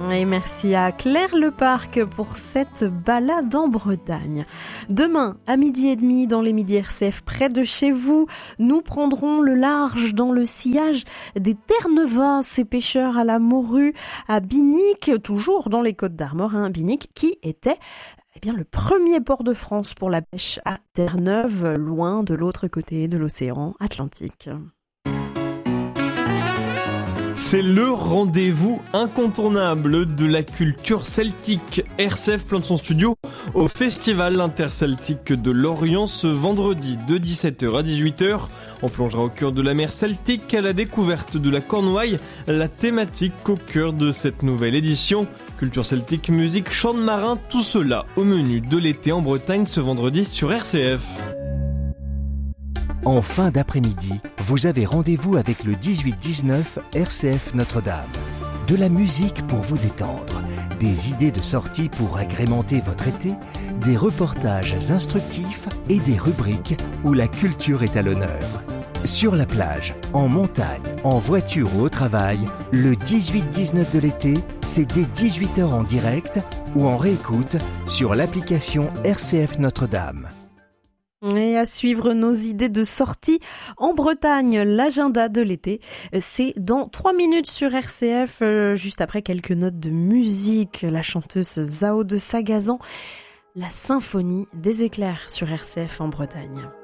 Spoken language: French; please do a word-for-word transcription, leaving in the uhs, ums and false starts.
Et merci à Claire Leparc pour cette balade en Bretagne. Demain, à midi et demi, dans les Midi R C F près de chez vous, nous prendrons le large dans le sillage des Terre-Neuvas, ces pêcheurs à la morue à Binic, toujours dans les Côtes d'Armor, hein, Binic, qui était eh bien, le premier port de France pour la pêche à Terre-Neuve, loin de l'autre côté de l'océan Atlantique. C'est le rendez-vous incontournable de la culture celtique. R C F plante son studio au Festival interceltique de Lorient ce vendredi de dix-sept heures à dix-huit heures. On plongera au cœur de la mer Celtique à la découverte de la Cornouaille, la thématique au cœur de cette nouvelle édition. Culture celtique, musique, chant de marin, tout cela au menu de l'été en Bretagne ce vendredi sur R C F. En fin d'après-midi, vous avez rendez-vous avec le dix-huit dix-neuf R C F Notre-Dame. De la musique pour vous détendre, des idées de sortie pour agrémenter votre été, des reportages instructifs et des rubriques où la culture est à l'honneur. Sur la plage, en montagne, en voiture ou au travail, le dix-huit dix-neuf de l'été, c'est dès dix-huit heures en direct ou en réécoute sur l'application R C F Notre-Dame. Et à suivre nos idées de sortie en Bretagne, l'agenda de l'été, c'est dans trois minutes sur R C F, juste après quelques notes de musique, la chanteuse Zao de Sagazan, la symphonie des éclairs sur R C F en Bretagne.